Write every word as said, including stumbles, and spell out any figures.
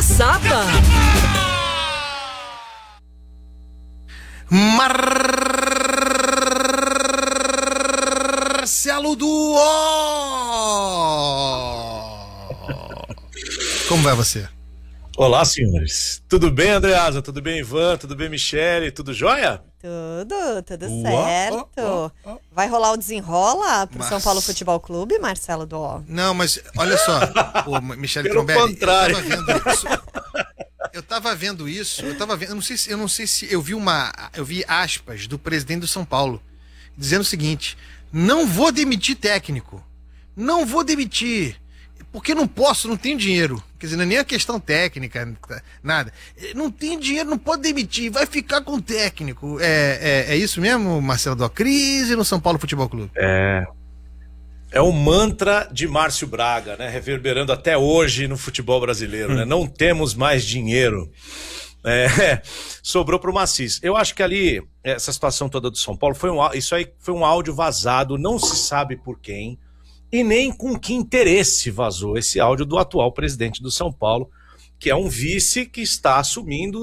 Caçapa. Marcelo Duó. Como vai você? Olá, senhores. Tudo bem, Andreasa? Tudo bem, Ivan? Tudo bem, Michele? Tudo jóia? Tudo, tudo Uó, certo. ó, ó, ó. Vai rolar o desenrola pro Mas- São Paulo Futebol Clube, Marcelo Duó? Não, mas olha só, ô, Michele Pelo Trombelli, contrário. eu tava vendo isso. Eu tava vendo isso, eu tava vendo, eu não sei se eu não sei se eu vi uma, eu vi aspas do presidente do São Paulo dizendo o seguinte: "Não vou demitir técnico. Não vou demitir, porque não posso, não tenho dinheiro." Quer dizer, não é nem a questão técnica, nada. Não tem dinheiro, não pode demitir, vai ficar com o técnico. É, é, é isso mesmo, Marcelo Duó? Crise no São Paulo Futebol Clube. É. É o mantra de Márcio Braga, né? Reverberando até hoje no futebol brasileiro, né? Não temos mais dinheiro. É, sobrou para o Macis. Eu acho que ali, essa situação toda do São Paulo, foi um, á- isso aí foi um áudio vazado, não se sabe por quem, e nem com que interesse vazou esse áudio do atual presidente do São Paulo, que é um vice que está assumindo